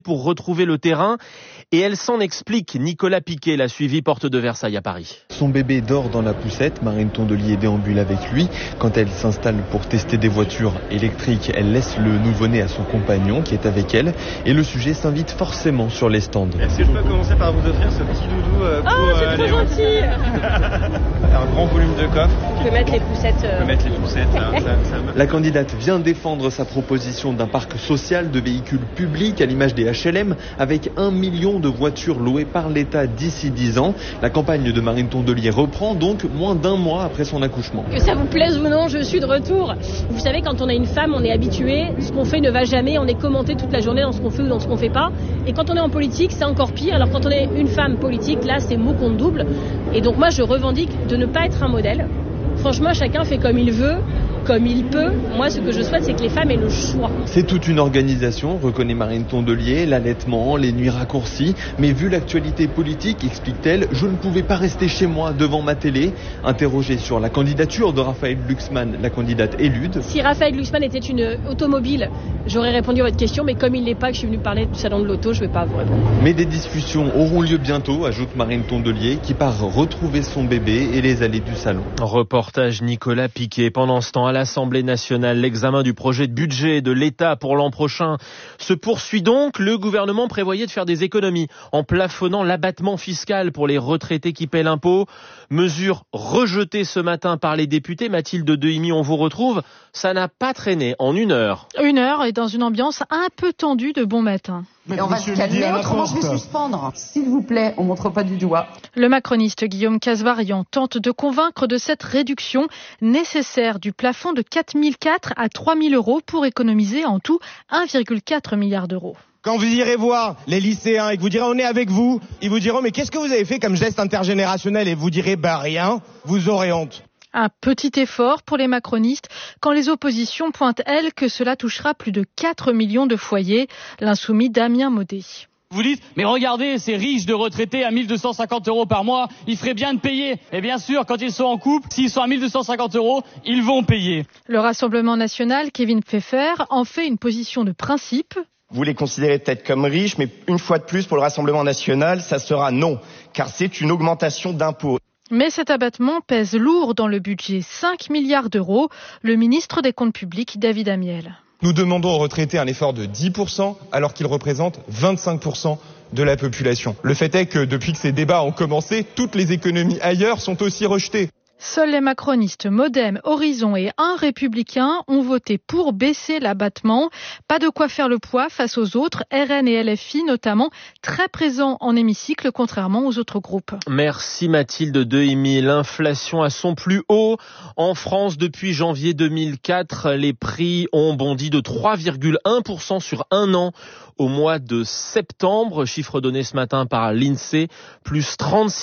pour retrouver le terrain et elle s'en explique. Nicolas Piquet l'a suivi porte de Versailles à Paris. Son bébé dort dans la poussette, Marine Tondelier déambule avec lui. Quand elle s'installe pour tester des voitures électriques, elle laisse le nouveau-né à son compagnon qui est avec elle et le sujet s'invite forcément sur les stands. Est-ce que je peux commencer par vous offrir ce petit doudou pour c'est trop gentil. Un grand volume de coffre. On peut mettre les poussettes. La candidate vient défendre sa proposition d'un parc social de véhicules publics à l'image des HLM avec 1 million de voitures louées par l'État d'ici 10 ans. La campagne de Marine Tondelier reprend donc moins d'un mois après son accouchement. Que ça vous plaise ou non, je suis de retour. Vous savez, quand on est une femme, on est habitué. Ce qu'on fait ne va jamais. On est commenté toute la journée dans ce qu'on fait ou dans ce qu'on fait pas. Et quand on est en politique, c'est encore pire. Alors quand on est une femme politique, là, c'est mot compte double. Et donc moi, je revendique de ne pas être un modèle. Franchement, chacun fait comme il veut, comme il peut. Moi, ce que je souhaite, c'est que les femmes aient le choix. C'est toute une organisation, reconnaît Marine Tondelier, l'allaitement, les nuits raccourcies. Mais vu l'actualité politique, explique-t-elle, je ne pouvais pas rester chez moi devant ma télé. Interrogée sur la candidature de Raphaël Glucksmann, la candidate élude. Si Raphaël Glucksmann était une automobile, j'aurais répondu à votre question. Mais comme il n'est pas, que je suis venue parler du salon de l'auto, je ne vais pas vous répondre. Mais des discussions auront lieu bientôt, ajoute Marine Tondelier, qui part retrouver son bébé et les allées du salon. Reportage Nicolas Piquet. Pendant ce temps, à l'Assemblée nationale, l'examen du projet de budget de l'État pour l'an prochain se poursuit donc. Le gouvernement prévoyait de faire des économies en plafonnant l'abattement fiscal pour les retraités qui paient l'impôt. Mesure rejetée ce matin par les députés. Mathilde Dehimi, on vous retrouve. Ça n'a pas traîné en 1 heure. 1 heure et dans une ambiance un peu tendue de bon matin. Et on va se calmer, autrement je vais suspendre. S'il vous plaît, on montre pas du doigt. Le macroniste Guillaume Kasbarian tente de convaincre de cette réduction nécessaire du plafond de 4 400 à 3 000 euros pour économiser en tout 1,4 milliard d'euros. Quand vous irez voir les lycéens et que vous direz on est avec vous, ils vous diront mais qu'est-ce que vous avez fait comme geste intergénérationnel et vous direz rien, vous aurez honte. Un petit effort pour les macronistes quand les oppositions pointent, elles, que cela touchera plus de 4 millions de foyers. L'insoumis Damien Maudet. Vous dites, mais regardez, ces riches de retraités à 1 250 euros par mois, ils feraient bien de payer. Et bien sûr, quand ils sont en couple, s'ils sont à 1 250 euros, ils vont payer. Le Rassemblement national, Kevin Pfeffer, en fait une position de principe. Vous les considérez peut-être comme riches, mais une fois de plus, pour le Rassemblement national, ça sera non, car c'est une augmentation d'impôts. Mais cet abattement pèse lourd dans le budget, 5 milliards d'euros. Le ministre des Comptes publics, David Amiel. Nous demandons aux retraités un effort de 10% alors qu'ils représentent 25% de la population. Le fait est que depuis que ces débats ont commencé, toutes les économies ailleurs sont aussi rejetées. Seuls les macronistes Modem, Horizon et un républicain ont voté pour baisser l'abattement. Pas de quoi faire le poids face aux autres, RN et LFI notamment, très présents en hémicycle contrairement aux autres groupes. Merci Mathilde Dehimi. L'inflation à son plus haut en France depuis janvier 2004. Les prix ont bondi de 3,1% sur 1 an au mois de septembre. Chiffre donné ce matin par l'INSEE, plus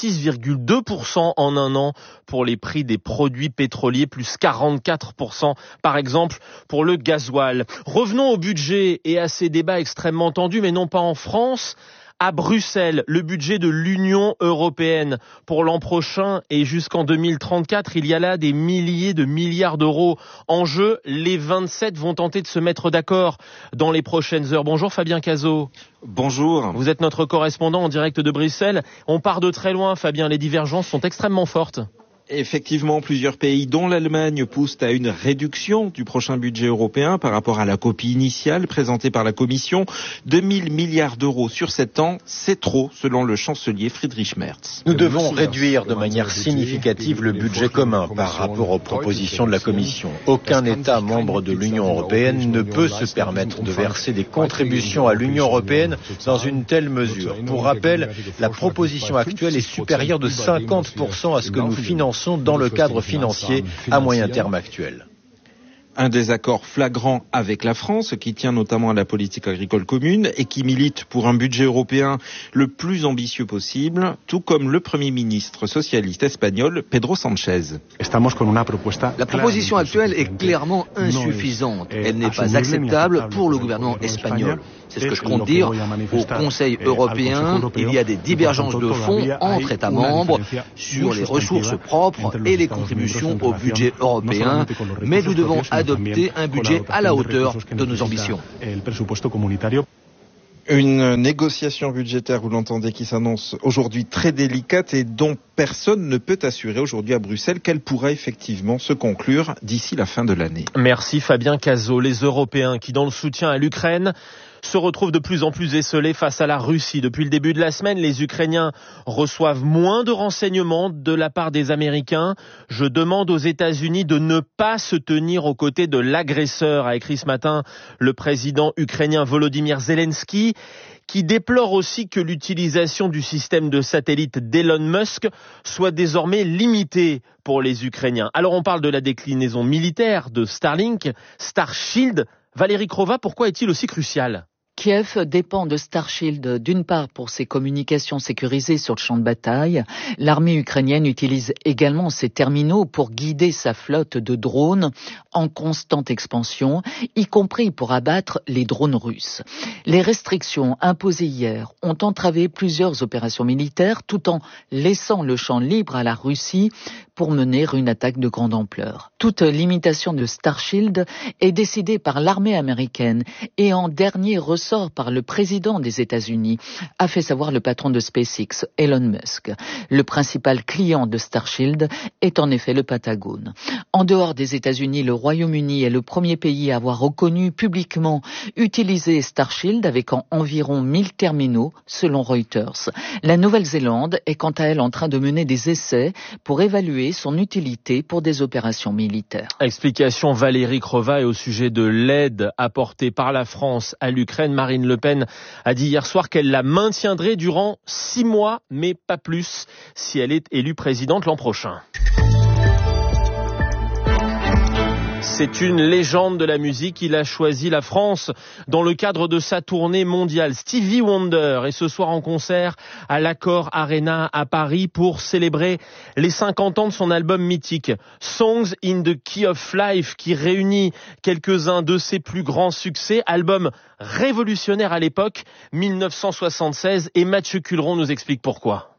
36,2% en 1 an pour les prix des produits pétroliers, plus 44% par exemple pour le gasoil. Revenons au budget et à ces débats extrêmement tendus, mais non pas en France. À Bruxelles, le budget de l'Union européenne pour l'an prochain et jusqu'en 2034, il y a là des milliers de milliards d'euros en jeu. Les 27 vont tenter de se mettre d'accord dans les prochaines heures. Bonjour Fabien Cazot. Bonjour. Vous êtes notre correspondant en direct de Bruxelles. On part de très loin, Fabien, les divergences sont extrêmement fortes. Effectivement, plusieurs pays, dont l'Allemagne, poussent à une réduction du prochain budget européen par rapport à la copie initiale présentée par la Commission. 2 000 milliards d'euros sur 7 ans, c'est trop, selon le chancelier Friedrich Merz. Nous devons réduire de manière significative le budget commun par rapport aux propositions de la Commission. Aucun État membre de l'Union européenne ne peut se permettre de verser des contributions à l'Union européenne dans une telle mesure. Pour rappel, la proposition actuelle est supérieure de 50% à ce que nous finançons dans le cadre financier à moyen terme actuel. Un désaccord flagrant avec la France, qui tient notamment à la politique agricole commune et qui milite pour un budget européen le plus ambitieux possible, tout comme le Premier ministre socialiste espagnol, Pedro Sánchez. La proposition actuelle est clairement insuffisante. Elle n'est pas acceptable pour le gouvernement espagnol. C'est ce que je compte dire. Au Conseil européen, il y a des divergences de fond entre États membres sur les ressources propres et les contributions au budget européen, mais nous devons adopter un budget à la hauteur de nos ambitions. Une négociation budgétaire, vous l'entendez, qui s'annonce aujourd'hui très délicate et dont personne ne peut assurer aujourd'hui à Bruxelles qu'elle pourra effectivement se conclure d'ici la fin de l'année. Merci Fabien Cazot. Les Européens qui, dans le soutien à l'Ukraine, se retrouvent de plus en plus esselés face à la Russie. Depuis le début de la semaine, les Ukrainiens reçoivent moins de renseignements de la part des Américains. Je demande aux États-Unis de ne pas se tenir aux côtés de l'agresseur, a écrit ce matin le président ukrainien Volodymyr Zelensky, qui déplore aussi que l'utilisation du système de satellite d'Elon Musk soit désormais limitée pour les Ukrainiens. Alors on parle de la déclinaison militaire de Starlink, Starshield. Valérie Krova, pourquoi est-il aussi crucial ? Kiev dépend de Starshield d'une part pour ses communications sécurisées sur le champ de bataille. L'armée ukrainienne utilise également ses terminaux pour guider sa flotte de drones en constante expansion, y compris pour abattre les drones russes. Les restrictions imposées hier ont entravé plusieurs opérations militaires tout en laissant le champ libre à la Russie pour mener une attaque de grande ampleur. Toute limitation de Starshield est décidée par l'armée américaine et en dernier ressort par le président des États-Unis, a fait savoir le patron de SpaceX, Elon Musk. Le principal client de Starshield est en effet le Pentagone. En dehors des États-Unis, le Royaume-Uni est le premier pays à avoir reconnu publiquement utiliser Starshield avec environ 1000 terminaux, selon Reuters. La Nouvelle-Zélande est quant à elle en train de mener des essais pour évaluer son utilité pour des opérations militaires. Explication Valérie Krova et au sujet de l'aide apportée par la France à l'Ukraine. Marine Le Pen a dit hier soir qu'elle la maintiendrait durant 6 mois, mais pas plus, si elle est élue présidente l'an prochain. C'est une légende de la musique. Il a choisi la France dans le cadre de sa tournée mondiale. Stevie Wonder est ce soir en concert à l'Accor Arena à Paris pour célébrer les 50 ans de son album mythique Songs in the Key of Life, qui réunit quelques-uns de ses plus grands succès. Album révolutionnaire à l'époque, 1976, et Mathieu Culeron nous explique pourquoi.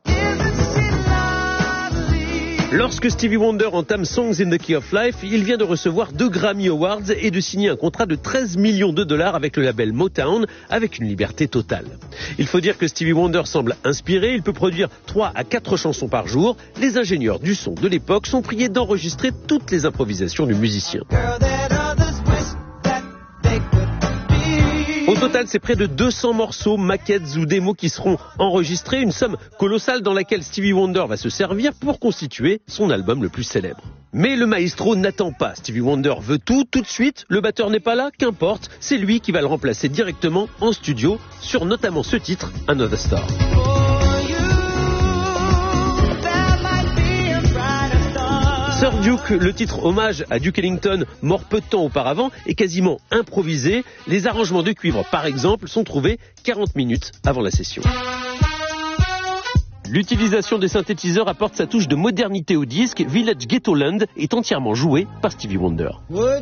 Lorsque Stevie Wonder entame Songs in the Key of Life, il vient de recevoir 2 Grammy Awards et de signer un contrat de 13 millions de dollars avec le label Motown, avec une liberté totale. Il faut dire que Stevie Wonder semble inspiré, il peut produire 3 à 4 chansons par jour. Les ingénieurs du son de l'époque sont priés d'enregistrer toutes les improvisations du musicien. Au total, c'est près de 200 morceaux, maquettes ou démos qui seront enregistrés, une somme colossale dans laquelle Stevie Wonder va se servir pour constituer son album le plus célèbre. Mais le maestro n'attend pas. Stevie Wonder veut tout de suite. Le batteur n'est pas là, qu'importe. C'est lui qui va le remplacer directement en studio sur notamment ce titre, Another Star. Sir Duke, le titre hommage à Duke Ellington, mort peu de temps auparavant, est quasiment improvisé. Les arrangements de cuivre, par exemple, sont trouvés 40 minutes avant la session. L'utilisation des synthétiseurs apporte sa touche de modernité au disque. Village Ghetto Land est entièrement joué par Stevie Wonder.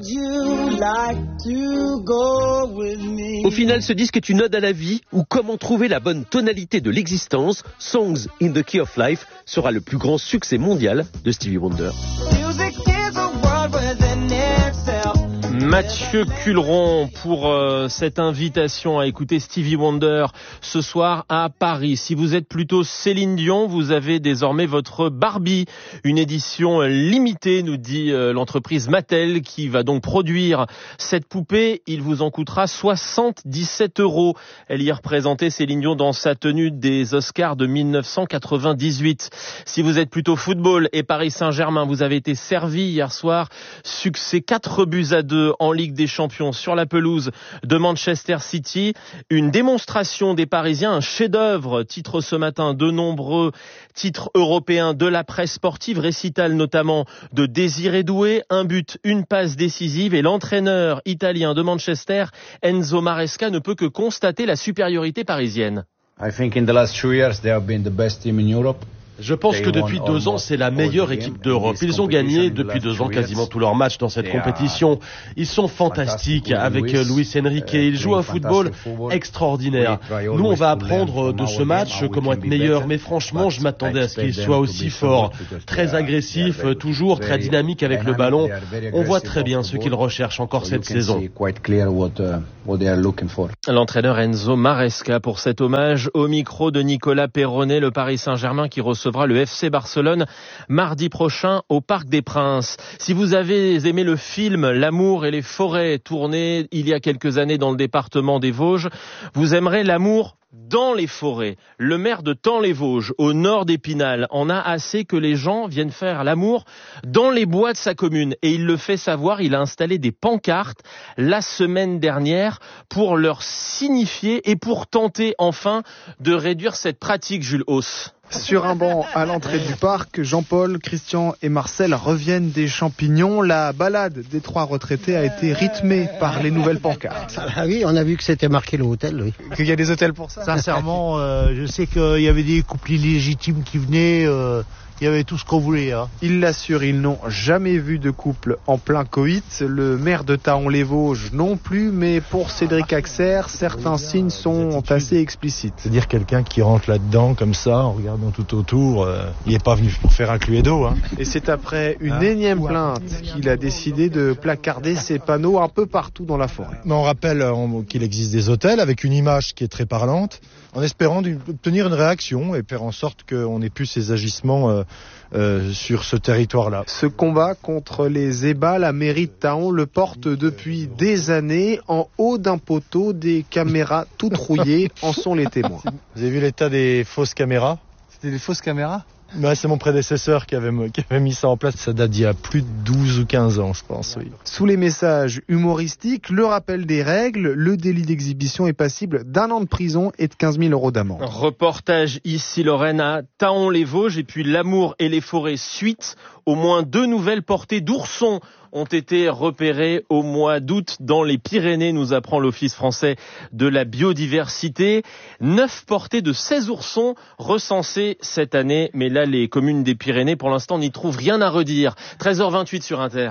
Au final, ce disque est une ode à la vie, ou comment trouver la bonne tonalité de l'existence. Songs in the Key of Life sera le plus grand succès mondial de Stevie Wonder. Mathieu Culeron pour cette invitation à écouter Stevie Wonder ce soir à Paris. Si vous êtes plutôt Céline Dion, vous avez désormais votre Barbie, une édition limitée, nous dit l'entreprise Mattel, qui va donc produire cette poupée. Il vous en coûtera 77 €. Elle y est représentée, Céline Dion, dans sa tenue des Oscars de 1998. Si vous êtes plutôt football et Paris Saint-Germain, vous avez été servi hier soir. Succès 4-2 en Ligue des Champions sur la pelouse de Manchester City. Une démonstration des Parisiens, un chef-d'œuvre, titre ce matin de nombreux titres européens de la presse sportive, récital notamment de Désiré Doué, un but, une passe décisive, et l'entraîneur italien de Manchester, Enzo Maresca, ne peut que constater la supériorité parisienne. I think in the last 2 years they have been the best team in Europe. Je pense que depuis 2 ans, c'est la meilleure équipe d'Europe. Ils ont gagné depuis 2 ans quasiment tous leurs matchs dans cette compétition. Ils sont fantastiques avec Luis Enrique. Ils jouent un football extraordinaire. Nous, on va apprendre de ce match comment être meilleur. Mais franchement, je m'attendais à ce qu'ils soient aussi forts. Très agressifs, toujours très dynamiques avec le ballon. On voit très bien ce qu'ils recherchent encore cette saison. L'entraîneur Enzo Maresca pour cet hommage au micro de Nicolas Perronnet, le Paris Saint-Germain qui recevra le FC Barcelone mardi prochain au Parc des Princes. Si vous avez aimé le film L'amour et les forêts, tourné il y a quelques années dans le département des Vosges, vous aimerez L'amour dans les forêts. Le maire de Thaon-les-Vosges, au nord d'Épinal, en a assez que les gens viennent faire l'amour dans les bois de sa commune. Et il le fait savoir, il a installé des pancartes la semaine dernière pour leur signifier et pour tenter enfin de réduire cette pratique, Jules Hauss. Sur un banc à l'entrée du parc, Jean-Paul, Christian et Marcel reviennent des champignons. La balade des 3 retraités a été rythmée par les nouvelles pancartes. Ah oui, on a vu que c'était marqué le hôtel, oui. Qu'il y a des hôtels pour ça. Sincèrement, je sais qu'il y avait des couples illégitimes qui venaient. Il y avait tout ce qu'on voulait. Ils l'assurent, ils n'ont jamais vu de couple en plein coït. Le maire de Thaon-les-Vosges non plus, mais pour Cédric Axer, certains signes sont assez explicites. C'est-à-dire quelqu'un qui rentre là-dedans comme ça, en regardant tout autour, il n'est pas venu pour faire un cluedo. Et c'est après une énième plainte qu'il a décidé de placarder ces panneaux un peu partout dans la forêt. Mais on rappelle qu'il existe des hôtels avec une image qui est très parlante, en espérant obtenir une réaction et faire en sorte qu'on n'ait plus ces agissements sur ce territoire-là. Ce combat contre les ébats, la mairie de Thaon le porte depuis des années. En haut d'un poteau, des caméras toutes rouillées en sont les témoins. Vous avez vu l'état des fausses caméras ? C'était des fausses caméras ? C'est mon prédécesseur qui avait mis ça en place. Ça date d'il y a plus de 12 ou 15 ans, je pense. Oui. Sous les messages humoristiques, le rappel des règles, le délit d'exhibition est passible d'1 an de prison et de 15 000 € d'amende. Reportage ici, Lorraine, à Thaon-les-Vosges. Et puis L'amour et les forêts suite. Au moins 2 nouvelles portées d'oursons ont été repérées au mois d'août dans les Pyrénées, nous apprend l'Office français de la biodiversité. 9 portées de 16 oursons recensés cette année. Mais là, les communes des Pyrénées, pour l'instant, n'y trouvent rien à redire. 13h28 sur Inter.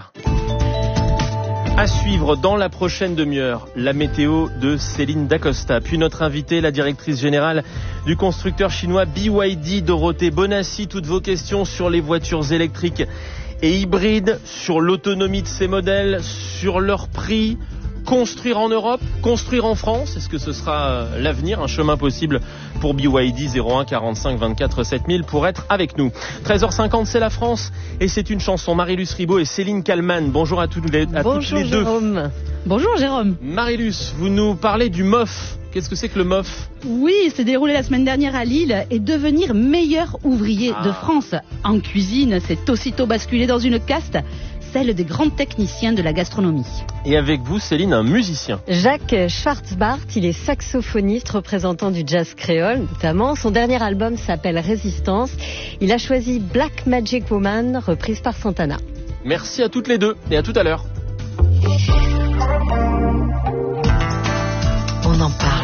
À suivre dans la prochaine demi-heure, la météo de Céline Dacosta. Puis notre invitée, la directrice générale du constructeur chinois BYD, Dorothée Bonassi. Toutes vos questions sur les voitures électriques et hybrides, sur l'autonomie de ces modèles, sur leur prix. Construire en Europe, construire en France, est-ce que ce sera l'avenir, un chemin possible pour BYD 01 45 24 7000 pour être avec nous. 13h50, c'est la France et c'est une chanson. Marie-Luce Ribaud et Céline Kallmann, bonjour à toutes les deux. Bonjour Jérôme. Bonjour Jérôme. Marie-Luce, vous nous parlez du MOF. Qu'est-ce que c'est que le MOF ? Oui, il s'est déroulé la semaine dernière à Lille et devenir meilleur ouvrier de France. En cuisine, c'est aussitôt basculé dans une caste, celle des grands techniciens de la gastronomie. Et avec vous, Céline, un musicien. Jacques Schwartzbart, il est saxophoniste, représentant du jazz créole notamment. Son dernier album s'appelle Résistance. Il a choisi Black Magic Woman, reprise par Santana. Merci à toutes les deux et à tout à l'heure. On en parle.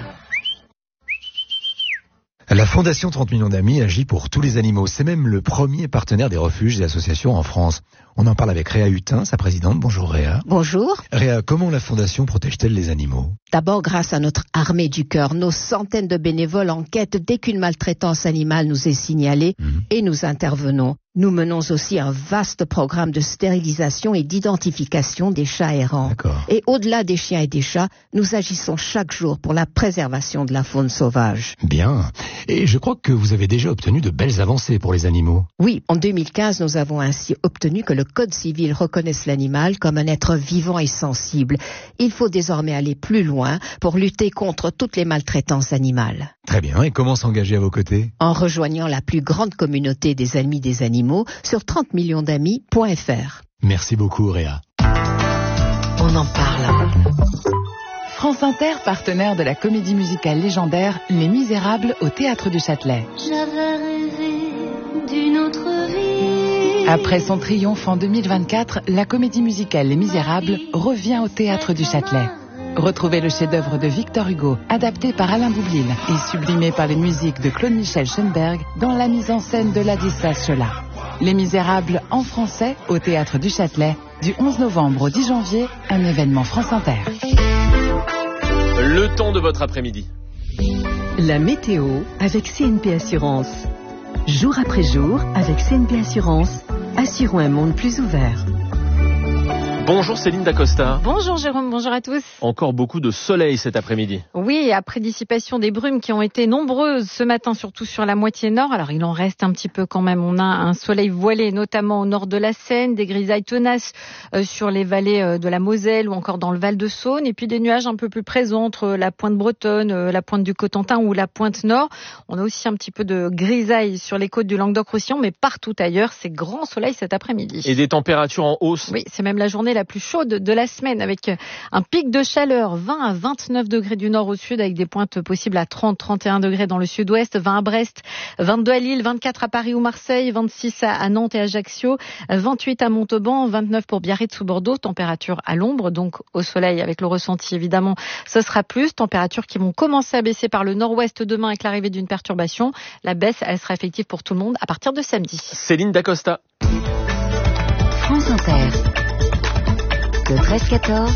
La Fondation 30 millions d'amis agit pour tous les animaux. C'est même le premier partenaire des refuges et associations en France. On en parle avec Réa Hutin, sa présidente. Bonjour Réa. Bonjour. Réa, comment la Fondation protège-t-elle les animaux ? D'abord grâce à notre armée du cœur. Nos centaines de bénévoles enquêtent dès qu'une maltraitance animale nous est signalée et nous intervenons. Nous menons aussi un vaste programme de stérilisation et d'identification des chats errants. Et au-delà des chiens et des chats, nous agissons chaque jour pour la préservation de la faune sauvage. Bien. Et je crois que vous avez déjà obtenu de belles avancées pour les animaux. Oui, en 2015, nous avons ainsi obtenu que le Code civil reconnaisse l'animal comme un être vivant et sensible. Il faut désormais aller plus loin pour lutter contre toutes les maltraitances animales. Très bien. Et comment s'engager à vos côtés ? En rejoignant la plus grande communauté des amis des animaux sur 30millionsdamis.fr. Merci beaucoup, Réa. On en parle. France Inter, partenaire de la comédie musicale légendaire Les Misérables au Théâtre du Châtelet. J'avais rêvé d'une autre vie. Après son triomphe en 2024, la comédie musicale Les Misérables revient au Théâtre du Châtelet. Retrouvez le chef-d'œuvre de Victor Hugo, adapté par Alain Boublil et sublimé par les musiques de Claude-Michel Schoenberg dans la mise en scène de Ladislas Chola. Les Misérables en français au Théâtre du Châtelet, du 11 novembre au 10 janvier, un événement France Inter. Le temps de votre après-midi. La météo avec CNP Assurance. Jour après jour, avec CNP Assurance, assurons un monde plus ouvert. Bonjour Céline Dacosta. Bonjour Jérôme, bonjour à tous. Encore beaucoup de soleil cet après-midi. Oui, après dissipation des brumes qui ont été nombreuses ce matin, surtout sur la moitié nord. Alors il en reste un petit peu quand même. On a un soleil voilé, notamment au nord de la Seine, des grisailles tenaces sur les vallées de la Moselle ou encore dans le Val-de-Saône. Et puis des nuages un peu plus présents entre la pointe bretonne, la pointe du Cotentin ou la pointe nord. On a aussi un petit peu de grisailles sur les côtes du Languedoc-Roussillon, mais partout ailleurs, c'est grand soleil cet après-midi. Et des températures en hausse. Oui, c'est même la journée la plus chaude de la semaine avec un pic de chaleur 20 à 29 degrés du nord au sud avec des pointes possibles à 30-31 degrés dans le sud-ouest, 20 à Brest, 22 à Lille, 24 à Paris ou Marseille, 26 à Nantes et Ajaccio, 28 à Montauban, 29 pour Biarritz ou Bordeaux, température à l'ombre, donc au soleil avec le ressenti évidemment, ce sera plus, températures qui vont commencer à baisser par le nord-ouest demain avec l'arrivée d'une perturbation. La baisse, elle sera effective pour tout le monde à partir de samedi. Céline Dacosta. France Inter. Le 13-14,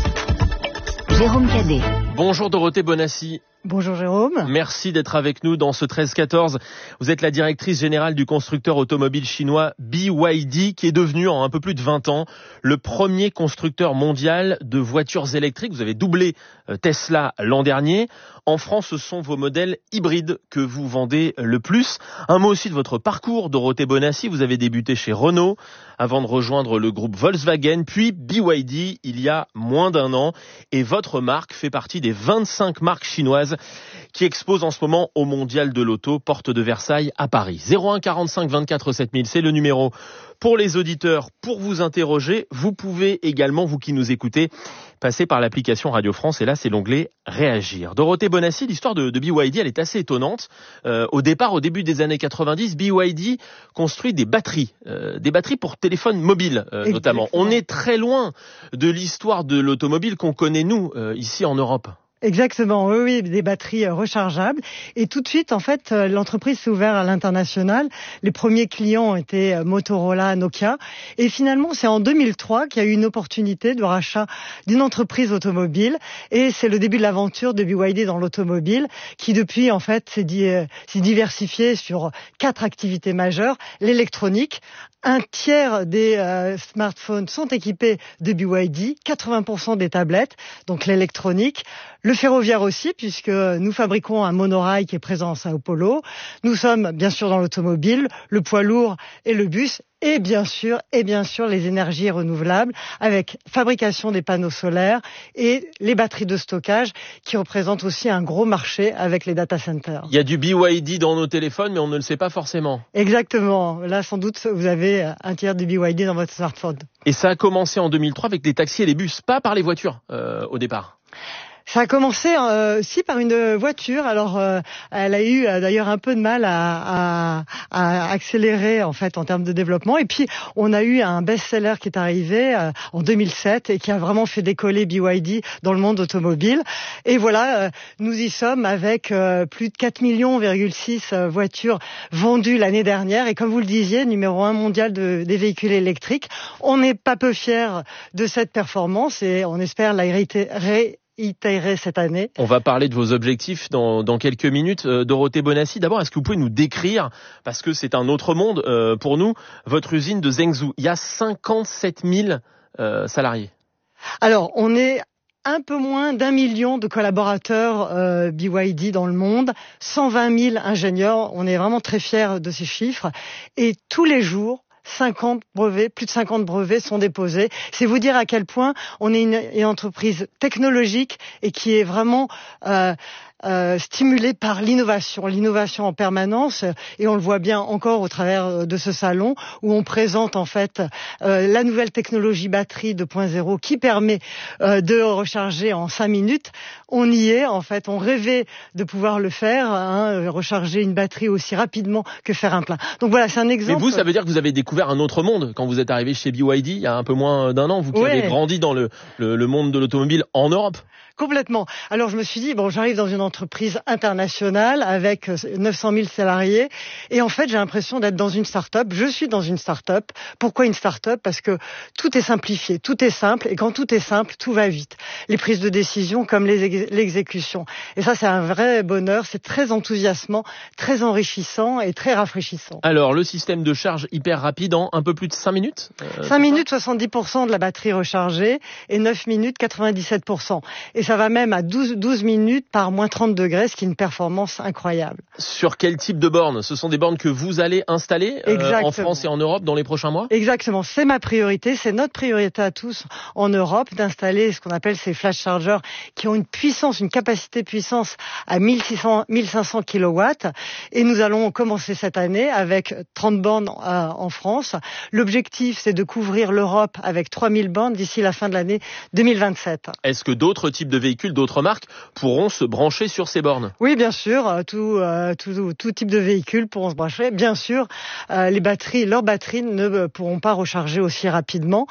Jérôme Cadet. Bonjour Dorothée Bonassi. Bonjour Jérôme. Merci d'être avec nous dans ce 13-14. Vous êtes la directrice générale du constructeur automobile chinois BYD qui est devenu en un peu plus de 20 ans le premier constructeur mondial de voitures électriques. Vous avez doublé Tesla l'an dernier. En France, ce sont vos modèles hybrides que vous vendez le plus. Un mot aussi de votre parcours, Dorothée Bonassi. Vous avez débuté chez Renault avant de rejoindre le groupe Volkswagen, puis BYD il y a moins d'un an. Et votre marque fait partie des 25 marques chinoises qui exposent en ce moment au Mondial de l'Auto, porte de Versailles à Paris. 01 45 24 7000, c'est le numéro pour les auditeurs pour vous interroger. Vous pouvez également, vous qui nous écoutez, passer par l'application Radio France et là c'est l'onglet Réagir. Dorothée Bonassi, l'histoire de BYD, elle est assez étonnante. Au début des années 90, BYD construit des batteries pour téléphones mobiles notamment. On est très loin de l'histoire de l'automobile qu'on connaît nous ici en Europe. Exactement, oui, des batteries rechargeables. Et tout de suite, en fait, l'entreprise s'est ouverte à l'international. Les premiers clients étaient Motorola, Nokia. Et finalement, c'est en 2003 qu'il y a eu une opportunité de rachat d'une entreprise automobile. Et c'est le début de l'aventure de BYD dans l'automobile, qui depuis, en fait, s'est diversifié sur 4 activités majeures. L'électronique. Un tiers des smartphones sont équipés de BYD, 80% des tablettes, donc l'électronique. Le ferroviaire aussi, puisque nous fabriquons un monorail qui est présent à Sao Paulo. Nous sommes bien sûr dans l'automobile, le poids lourd et le bus. Et bien sûr, les énergies renouvelables avec fabrication des panneaux solaires et les batteries de stockage qui représentent aussi un gros marché avec les data centers. Il y a du BYD dans nos téléphones, mais on ne le sait pas forcément. Exactement. Là, sans doute, vous avez un tiers du BYD dans votre smartphone. Et ça a commencé en 2003 avec des taxis et les bus, pas par les voitures au départ. Ça a commencé aussi par une voiture. Alors, elle a eu d'ailleurs un peu de mal à accélérer en fait en termes de développement. Et puis, on a eu un best-seller qui est arrivé en 2007 et qui a vraiment fait décoller BYD dans le monde automobile. Et voilà, nous y sommes avec plus de 4,6 millions voitures vendues l'année dernière. Et comme vous le disiez, numéro 1 mondial des véhicules électriques. On n'est pas peu fiers de cette performance et on espère la réitérer cette année. On va parler de vos objectifs dans quelques minutes. Dorothée Bonassi, d'abord, est-ce que vous pouvez nous décrire, parce que c'est un autre monde pour nous, votre usine de Zhengzhou? Il y a 57 000 salariés. Alors, on est un peu moins d'1 million de collaborateurs BYD dans le monde, 120 000 ingénieurs. On est vraiment très fiers de ces chiffres. Et tous les jours, plus de 50 brevets sont déposés. C'est vous dire à quel point on est une entreprise technologique et qui est vraiment stimulée par l'innovation en permanence, et on le voit bien encore au travers de ce salon où on présente en fait la nouvelle technologie batterie 2.0 qui permet de recharger en 5 minutes. On y est en fait, on rêvait de pouvoir le faire, recharger une batterie aussi rapidement que faire un plein. Donc voilà, c'est un exemple. Mais vous, ça veut dire que vous avez découvert un autre monde quand vous êtes arrivé chez BYD il y a un peu moins d'un an, vous qui avez grandi dans le monde de l'automobile en Europe. Complètement. Alors je me suis dit, bon, j'arrive dans une entreprise internationale avec 900 000 salariés et en fait j'ai l'impression d'être dans une start-up. Je suis dans une start-up. Pourquoi une start-up ? Parce que tout est simplifié, tout est simple et quand tout est simple, tout va vite. Les prises de décision comme l'exécution. Et ça c'est un vrai bonheur, c'est très enthousiasmant, très enrichissant et très rafraîchissant. Alors le système de charge hyper rapide en un peu plus de 5 minutes 5 minutes, 70% de la batterie rechargée et 9 minutes, 97%. Et ça va même à 12 minutes par moins 30 degrés, ce qui est une performance incroyable. Sur quel type de bornes ? Ce sont des bornes que vous allez installer en France et en Europe dans les prochains mois ? Exactement, c'est ma priorité, c'est notre priorité à tous en Europe d'installer ce qu'on appelle ces flash chargers qui ont une puissance, une capacité de puissance à 1500 kW. Et nous allons commencer cette année avec 30 bornes en France. L'objectif, c'est de couvrir l'Europe avec 3000 bornes d'ici la fin de l'année 2027. Est-ce que d'autres types de véhicules, d'autres marques pourront se brancher sur ces bornes ? Oui, bien sûr. Tout type de véhicules pourront se brancher. Bien sûr, leurs batteries ne pourront pas recharger aussi rapidement,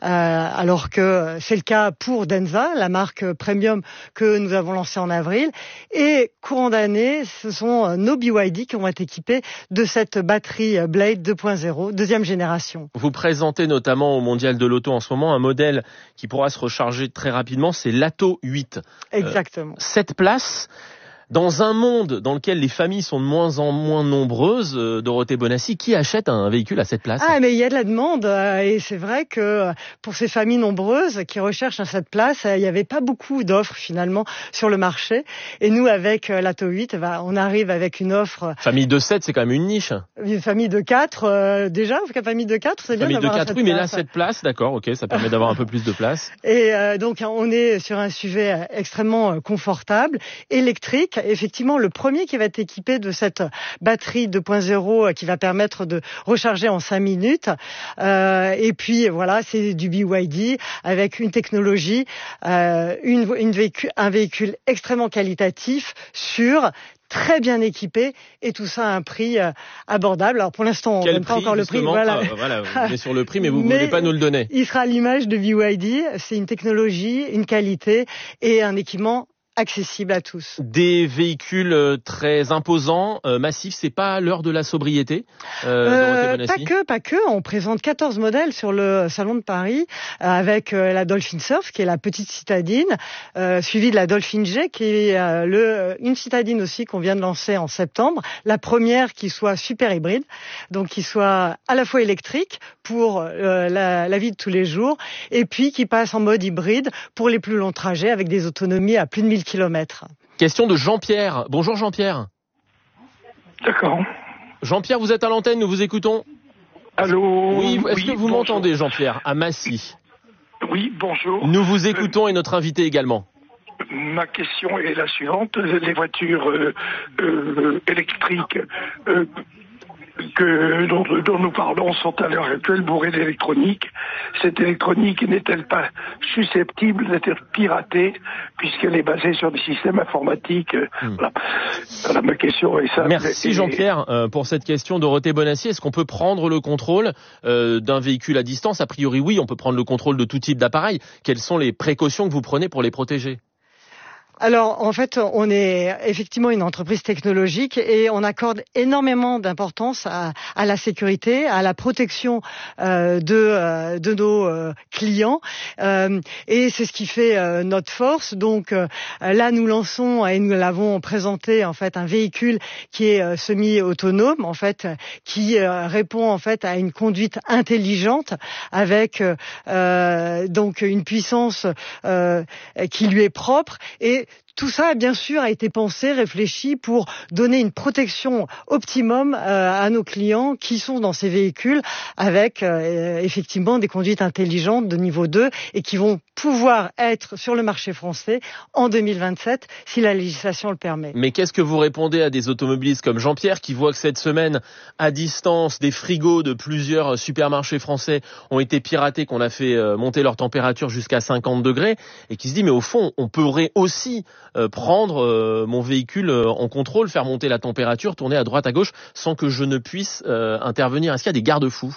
alors que c'est le cas pour Denza, la marque premium que nous avons lancée en avril. Et courant d'année, ce sont nos BYD qui vont être équipés de cette batterie Blade 2.0, deuxième génération. Vous présentez notamment au Mondial de l'Auto en ce moment un modèle qui pourra se recharger très rapidement, c'est l'Atto 8. Exactement. 7 places. Dans un monde dans lequel les familles sont de moins en moins nombreuses, Dorothée Bonassi, qui achète un véhicule à 7 places ? Ah, mais il y a de la demande et c'est vrai que pour ces familles nombreuses qui recherchent un 7 places, il n'y avait pas beaucoup d'offres finalement sur le marché. Et nous, avec l'Atto 8, on arrive avec une offre... Famille de 7, c'est quand même une niche. Une famille de 4, déjà, famille de 4, c'est bien d'avoir un 7 places. Oui, mais là, 7 places, d'accord, ok, ça permet d'avoir un peu plus de place. Et donc, on est sur un sujet extrêmement confortable, électrique. Effectivement, le premier qui va être équipé de cette batterie 2.0 qui va permettre de recharger en 5 minutes. Et puis, voilà, c'est du BYD avec une technologie, un véhicule extrêmement qualitatif, sûr, très bien équipé et tout ça à un prix abordable. Alors pour l'instant, on ne donne pas encore le prix. Voilà, vous êtes sur le prix, mais vous ne voulez pas nous le donner. Il sera à l'image de BYD. C'est une technologie, une qualité et un équipement accessible à tous. Des véhicules très imposants, massifs, c'est pas l'heure de la sobriété, Dorothée Bonassi ? Pas que. On présente 14 modèles sur le Salon de Paris avec la Dolphin Surf, qui est la petite citadine, suivie de la Dolphin G, qui est une citadine aussi qu'on vient de lancer en septembre. La première qui soit super hybride, donc qui soit à la fois électrique pour la vie de tous les jours, et puis qui passe en mode hybride pour les plus longs trajets avec des autonomies à plus de 1000 km. Question de Jean-Pierre. Bonjour Jean-Pierre. D'accord. Jean-Pierre, vous êtes à l'antenne, nous vous écoutons. Allô. Oui, est-ce que vous m'entendez Jean-Pierre, à Massy ? Oui, bonjour. Nous vous écoutons et notre invité également. Ma question est la suivante. Les voitures électriques dont nous parlons sont à l'heure actuelle bourrées d'électronique. Cette électronique n'est-elle pas susceptible d'être piratée puisqu'elle est basée sur des systèmes informatiques Voilà, ma question est ça. Merci Jean-Pierre pour cette question. Dorothée Bonassi, est-ce qu'on peut prendre le contrôle d'un véhicule à distance ? A priori oui, on peut prendre le contrôle de tout type d'appareil. Quelles sont les précautions que vous prenez pour les protéger ? Alors, en fait, on est effectivement une entreprise technologique et on accorde énormément d'importance à la sécurité, à la protection de nos clients. Et c'est ce qui fait notre force. Donc là, nous lançons et nous l'avons présenté en fait un véhicule qui est semi-autonome, en fait, qui répond en fait à une conduite intelligente avec donc une puissance qui lui est propre et tout ça, bien sûr, a été pensé, réfléchi pour donner une protection optimum à nos clients qui sont dans ces véhicules avec effectivement des conduites intelligentes de niveau 2 et qui vont pouvoir être sur le marché français en 2027 si la législation le permet. Mais qu'est-ce que vous répondez à des automobilistes comme Jean-Pierre qui voient que cette semaine, à distance, des frigos de plusieurs supermarchés français ont été piratés, qu'on a fait monter leur température jusqu'à 50 degrés et qui se dit mais au fond, on pourrait aussi prendre mon véhicule en contrôle, faire monter la température, tourner à droite à gauche sans que je ne puisse intervenir. Est-ce qu'il y a des garde-fous ?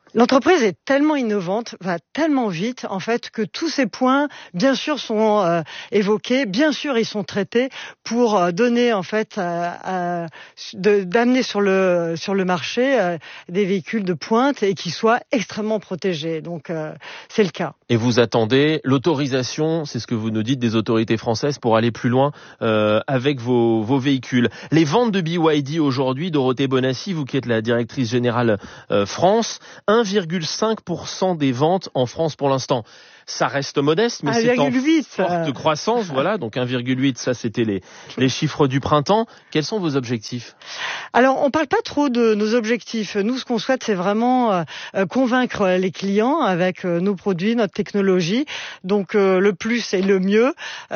L'entreprise est tellement innovante, va tellement vite, en fait, que tous ces points, bien sûr, sont évoqués, bien sûr, ils sont traités pour donner, en fait, d'amener sur le marché des véhicules de pointe et qui soient extrêmement protégés. Donc, c'est le cas. Et vous attendez l'autorisation, c'est ce que vous nous dites, des autorités françaises pour aller plus loin avec vos véhicules. Les ventes de BYD aujourd'hui, Dorothée Bonassi, vous qui êtes la directrice générale France, 1,5% des ventes en France pour l'instant. Ça reste modeste, mais c'est en forte croissance. Voilà, donc 1,8, ça c'était les chiffres du printemps. Quels sont vos objectifs ? Alors, on parle pas trop de nos objectifs. Nous, ce qu'on souhaite, c'est vraiment convaincre les clients avec nos produits, notre technologie. Donc, le plus et le mieux.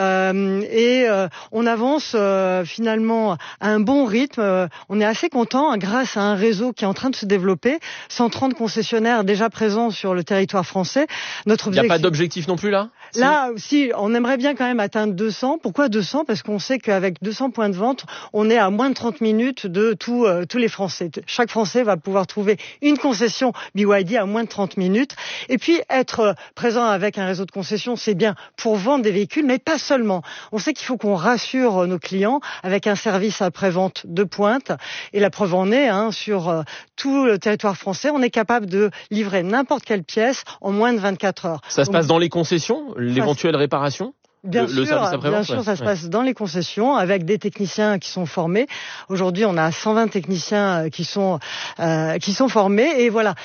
On avance finalement à un bon rythme. On est assez content grâce à un réseau qui est en train de se développer. 130 concessionnaires déjà présents sur le territoire français. Notre objectif... Il n'y a pas d'objectif non plus là ? Là, si, on aimerait bien quand même atteindre 200. Pourquoi 200 ? Parce qu'on sait qu'avec 200 points de vente, on est à moins de 30 minutes de tous les Français. Chaque Français va pouvoir trouver une concession BYD à moins de 30 minutes. Et puis, être présent avec un réseau de concessions, c'est bien pour vendre des véhicules, mais pas seulement. On sait qu'il faut qu'on rassure nos clients avec un service après-vente de pointe. Et la preuve en est, sur tout le territoire français, on est capable de livrer n'importe quelle pièce en moins de 24 heures. Ça se passe dans les concessions, l'éventuelle réparation ? Bien sûr, ça se passe dans les concessions avec des techniciens qui sont formés. Aujourd'hui, on a 120 techniciens qui sont formés et voilà.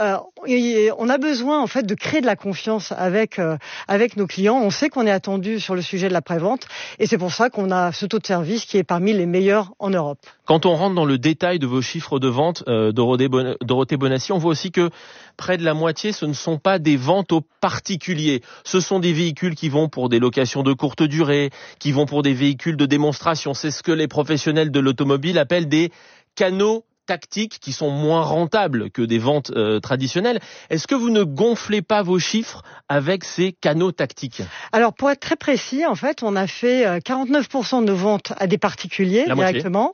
On a besoin en fait de créer de la confiance avec nos clients. On sait qu'on est attendu sur le sujet de la prévente et c'est pour ça qu'on a ce taux de service qui est parmi les meilleurs en Europe. Quand on rentre dans le détail de vos chiffres de vente, Dorothée Bonassi, on voit aussi que près de la moitié, ce ne sont pas des ventes aux particuliers. Ce sont des véhicules qui vont pour des locations de courte durée, qui vont pour des véhicules de démonstration. C'est ce que les professionnels de l'automobile appellent des canaux tactiques qui sont moins rentables que des ventes traditionnelles. Est-ce que vous ne gonflez pas vos chiffres avec ces canaux tactiques ? Alors, pour être très précis, en fait, on a fait 49% de nos ventes à des particuliers directement,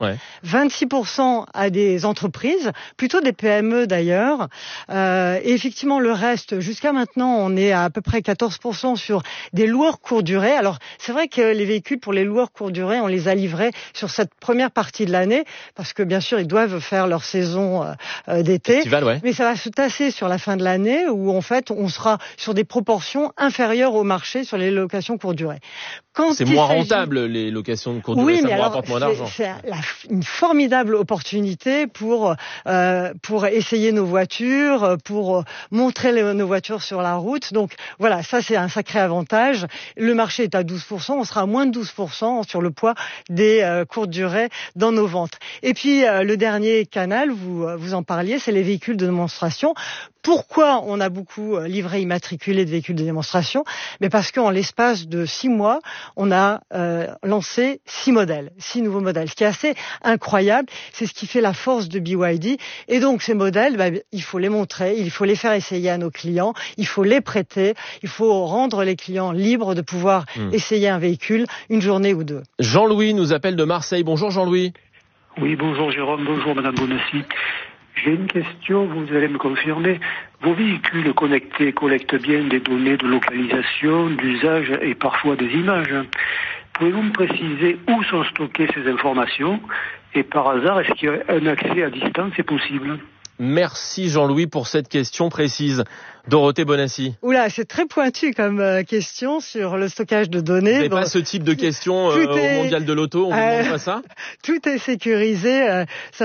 26% à des entreprises, plutôt des PME d'ailleurs. Et effectivement, le reste, jusqu'à maintenant, on est à peu près 14% sur des loueurs courte durée. Alors, c'est vrai que les véhicules pour les loueurs courte durée, on les a livrés sur cette première partie de l'année, parce que bien sûr, ils doivent faire leur saison d'été. Festival, mais ça va se tasser sur la fin de l'année où en fait on sera sur des proportions inférieures au marché sur les locations courte durée. C'est moins rentable les locations de courte durée, ça vous rapporte moins d'argent. C'est une formidable opportunité pour essayer nos voitures, pour montrer nos voitures sur la route. Donc voilà, ça c'est un sacré avantage. Le marché est à 12%, on sera à moins de 12% sur le poids des courtes durées dans nos ventes. Et puis le dernier canal, vous en parliez, c'est les véhicules de démonstration. Pourquoi on a beaucoup livré immatriculé de véhicules de démonstration ? Mais parce qu'en l'espace de 6 mois, on a lancé 6 nouveaux modèles. Ce qui est assez incroyable, c'est ce qui fait la force de BYD. Et donc ces modèles, il faut les montrer, il faut les faire essayer à nos clients, il faut les prêter, il faut rendre les clients libres de pouvoir essayer un véhicule une journée ou deux. Jean-Louis nous appelle de Marseille. Bonjour Jean-Louis. Oui, bonjour Jérôme, bonjour Madame Bonassi. J'ai une question, vous allez me confirmer. Vos véhicules connectés collectent bien des données de localisation, d'usage et parfois des images. Pouvez-vous me préciser où sont stockées ces informations ? Et par hasard, est-ce qu'il y a un accès à distance est possible ? Merci Jean-Louis pour cette question précise. Dorothée Bonassi. Oula, c'est très pointu comme question sur le stockage de données. Vous n'avez pas ce type de question au Mondial de l'Auto, on vous demande pas ça ? Tout est sécurisé, ça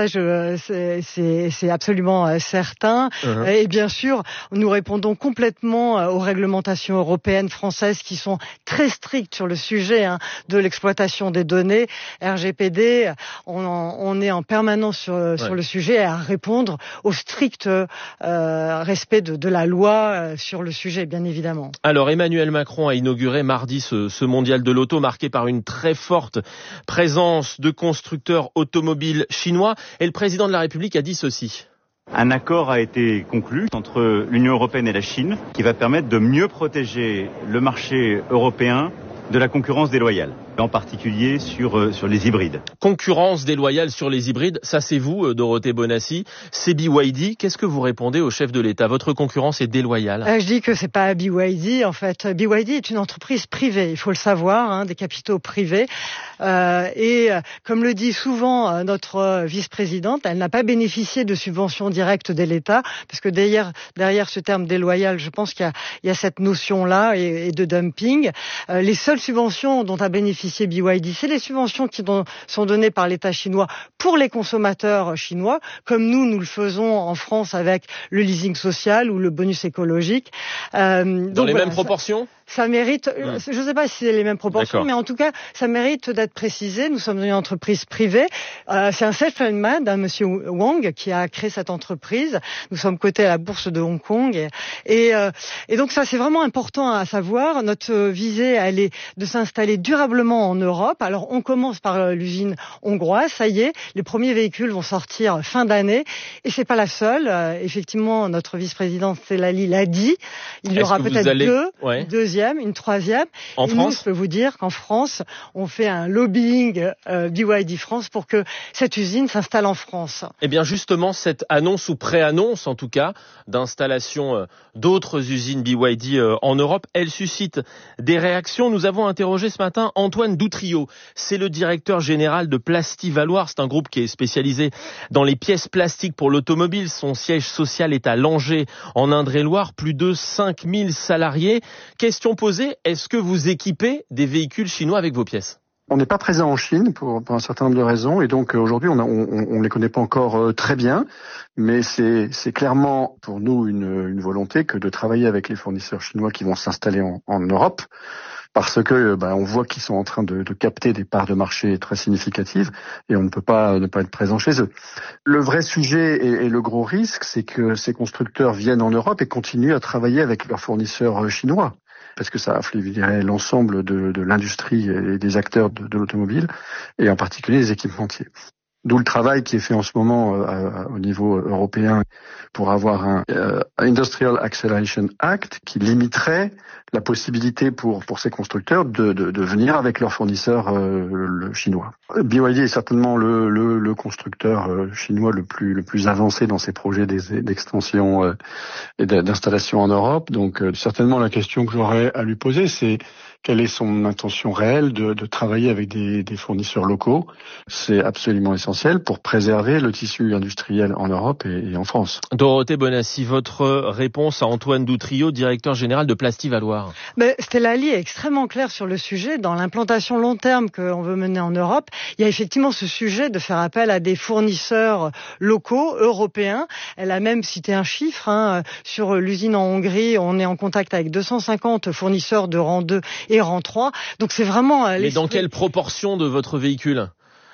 c'est absolument certain. Et bien sûr, nous répondons complètement aux réglementations européennes, françaises qui sont très strictes sur le sujet de l'exploitation des données. RGPD, on est en permanence sur le sujet à répondre au strict respect de la loi sur le sujet, bien évidemment. Alors, Emmanuel Macron a inauguré mardi ce mondial de l'auto marqué par une très forte présence de constructeurs automobiles chinois. Et le président de la République a dit ceci. Un accord a été conclu entre l'Union européenne et la Chine qui va permettre de mieux protéger le marché européen de la concurrence déloyale. en particulier sur les hybrides. Concurrence déloyale sur les hybrides, ça c'est vous, Dorothée Bonassi. C'est BYD. Qu'est-ce que vous répondez au chef de l'État? Votre concurrence est déloyale. Je dis que c'est pas BYD. En fait, BYD est une entreprise privée. Il faut le savoir, des capitaux privés. Et comme le dit souvent notre vice-présidente, elle n'a pas bénéficié de subventions directes de l'État, parce que derrière ce terme déloyal, je pense qu'il y a cette notion-là et de dumping. Les seules subventions dont a bénéficié BYD, c'est les subventions qui sont données par l'État chinois pour les consommateurs chinois, comme nous le faisons en France avec le leasing social ou le bonus écologique. Dans les mêmes proportions ? Ça mérite, je ne sais pas si c'est les mêmes proportions, mais en tout cas, ça mérite d'être précisé. Nous sommes une entreprise privée. C'est un self-made, monsieur Wang, qui a créé cette entreprise. Nous sommes cotés à la bourse de Hong Kong. Et donc ça, c'est vraiment important à savoir. Notre visée, elle est de s'installer durablement en Europe. Alors, on commence par l'usine hongroise. Ça y est, les premiers véhicules vont sortir fin d'année. Et c'est pas la seule. Effectivement, notre vice-présidente Célali l'a dit. Il y aura peut-être une troisième. En France, je peux vous dire qu'en France, on fait un lobbying BYD France pour que cette usine s'installe en France. Eh bien justement, cette annonce ou pré-annonce en tout cas d'installation d'autres usines BYD en Europe, elle suscite des réactions. Nous avons interrogé ce matin Antoine Doutrio. C'est le directeur général de Plastivaloir. C'est un groupe qui est spécialisé dans les pièces plastiques pour l'automobile. Son siège social est à Langeais en Indre-et-Loire. Plus de 5000 salariés. Question posée, est-ce que vous équipez des véhicules chinois avec vos pièces ? On n'est pas présent en Chine pour un certain nombre de raisons et donc aujourd'hui on les connaît pas encore très bien, mais c'est clairement pour nous une volonté que de travailler avec les fournisseurs chinois qui vont s'installer en Europe, parce que on voit qu'ils sont en train de capter des parts de marché très significatives et on ne peut pas ne pas être présent chez eux. Le vrai sujet et le gros risque, c'est que ces constructeurs viennent en Europe et continuent à travailler avec leurs fournisseurs chinois, parce que ça afflierait l'ensemble de l'industrie et des acteurs de l'automobile, et en particulier les équipementiers. D'où le travail qui est fait en ce moment au niveau européen pour avoir un Industrial Acceleration Act qui limiterait la possibilité pour ces constructeurs de venir avec leurs fournisseurs chinois. BYD est certainement le constructeur chinois le plus avancé dans ses projets d'extension et d'installation en Europe. Donc certainement la question que j'aurais à lui poser, c'est quelle est son intention réelle de travailler avec des fournisseurs locaux. C'est absolument essentiel pour préserver le tissu industriel en Europe et en France. Dorothée Bonassi, votre réponse à Antoine Doutrio, directeur général de Plastivaloir. Célali est extrêmement claire sur le sujet. Dans l'implantation long terme qu'on veut mener en Europe, il y a effectivement ce sujet de faire appel à des fournisseurs locaux, européens. Elle a même cité un chiffre. Sur l'usine en Hongrie, on est en contact avec 250 fournisseurs de rang 2 et rang 3. Donc c'est vraiment... Mais dans quelle proportion de votre véhicule ?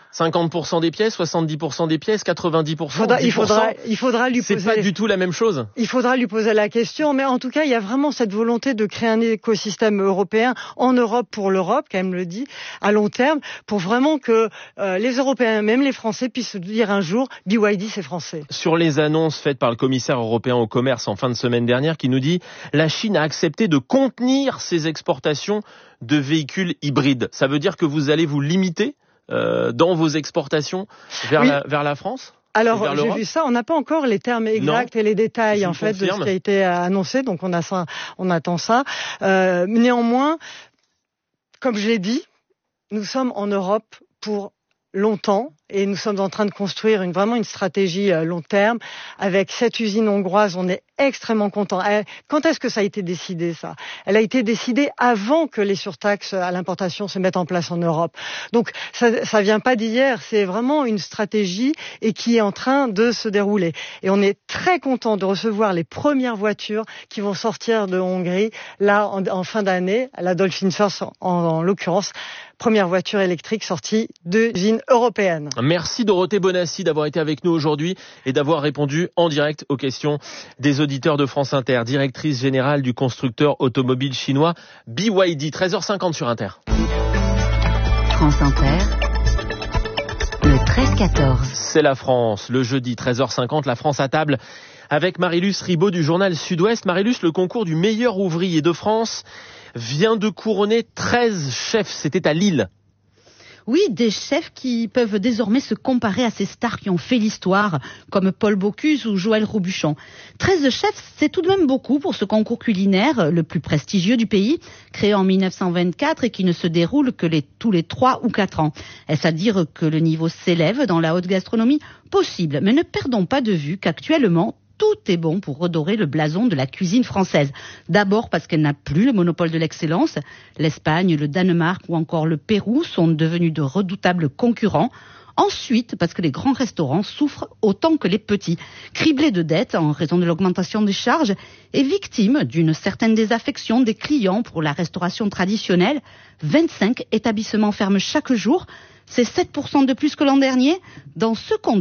50% des pièces, 70% des pièces, 90%, 10%. Il faudra lui poser... C'est pas du tout la même chose. Il faudra lui poser la question, mais en tout cas, il y a vraiment cette volonté de créer un écosystème européen en Europe pour l'Europe, comme elle le dit, à long terme, pour vraiment que les Européens, même les Français, puissent se dire un jour, BYD, c'est français. Sur les annonces faites par le commissaire européen au commerce en fin de semaine dernière, qui nous dit la Chine a accepté de contenir ses exportations de véhicules hybrides. Ça veut dire que vous allez vous limiter dans vos exportations vers la France ? Alors, j'ai vu ça. On n'a pas encore les termes exacts et les détails, de ce qui a été annoncé. Donc, on attend ça. Néanmoins, comme je l'ai dit, nous sommes en Europe pour longtemps et nous sommes en train de construire vraiment une stratégie long terme avec cette usine hongroise. On est extrêmement contents. Quand est-ce que ça a été décidé, ça ? Elle a été décidée avant que les surtaxes à l'importation se mettent en place en Europe. Donc ça vient pas d'hier, c'est vraiment une stratégie et qui est en train de se dérouler. Et on est très contents de recevoir les premières voitures qui vont sortir de Hongrie là en fin d'année, la Dolphin First en l'occurrence. Première voiture électrique sortie d'usine européenne. Merci Dorothée Bonassi d'avoir été avec nous aujourd'hui et d'avoir répondu en direct aux questions des auditeurs de France Inter. Directrice générale du constructeur automobile chinois BYD, 13h50 sur Inter. France Inter, le 13-14. C'est la France, le jeudi 13h50, la France à table avec Marilus Ribaud du journal Sud-Ouest. Marilus, le concours du meilleur ouvrier de France vient de couronner 13 chefs. C'était à Lille. Oui, des chefs qui peuvent désormais se comparer à ces stars qui ont fait l'histoire, comme Paul Bocuse ou Joël Robuchon. 13 chefs, c'est tout de même beaucoup pour ce concours culinaire, le plus prestigieux du pays, créé en 1924 et qui ne se déroule que tous les 3 ou 4 ans. Est-ce à dire que le niveau s'élève dans la haute gastronomie ? Possible, mais ne perdons pas de vue qu'actuellement, tout est bon pour redorer le blason de la cuisine française. D'abord parce qu'elle n'a plus le monopole de l'excellence. L'Espagne, le Danemark ou encore le Pérou sont devenus de redoutables concurrents. Ensuite, parce que les grands restaurants souffrent autant que les petits, criblés de dettes en raison de l'augmentation des charges et victimes d'une certaine désaffection des clients pour la restauration traditionnelle. 25 établissements ferment chaque jour. C'est 7% de plus que l'an dernier. Dans ce contexte,